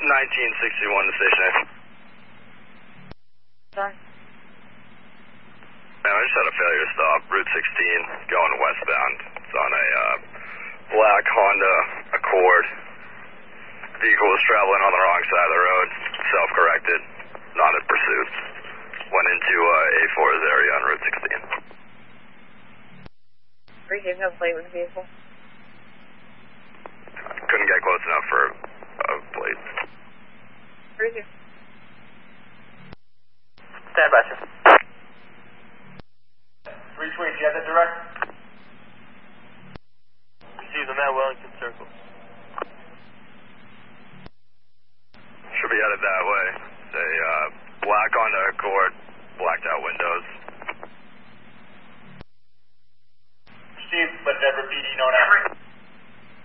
1961 to station 8. Sorry. Man, I just had a failure stop, Route 16, going westbound. It's on a black Honda Accord. Vehicle was traveling on the wrong side of the road, self-corrected, not in pursuit. Went into A4's area on Route 16. Appreciate no plate with the vehicle. Couldn't get close enough for a plate. Appreciate. Stand by, sir. Retweet, do you have the direct? Receive the Mount Wellington Circle. Should be headed that way. It's a black Honda Accord, blacked out windows. Receive, but Denver PD known as.